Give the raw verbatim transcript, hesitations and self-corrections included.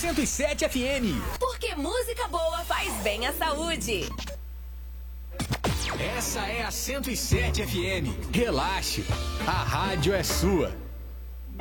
cento e sete F M. Porque música boa faz bem à saúde. Essa é a cento e sete F M. Relaxe, a rádio é sua.